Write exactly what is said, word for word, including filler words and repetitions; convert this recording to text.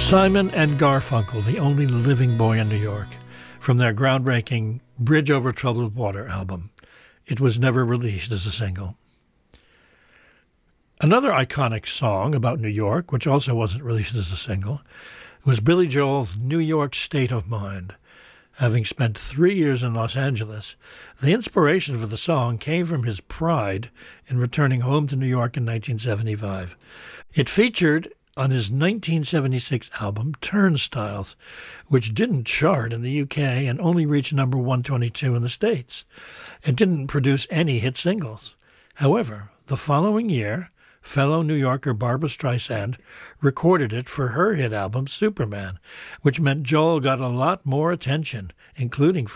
Simon and Garfunkel, the only living boy in New York, from their groundbreaking Bridge Over Troubled Water album. It was never released as a single. Another iconic song about New York, which also wasn't released as a single, was Billy Joel's New York State of Mind. Having spent three years in Los Angeles, the inspiration for the song came from his pride in returning home to New York in nineteen seventy-five. It featured on his nineteen seventy-six album Turnstiles, which didn't chart in the U K and only reached number one twenty-two in the States. It didn't produce any hit singles. However, the following year, fellow New Yorker Barbra Streisand recorded it for her hit album Superman, which meant Joel got a lot more attention, including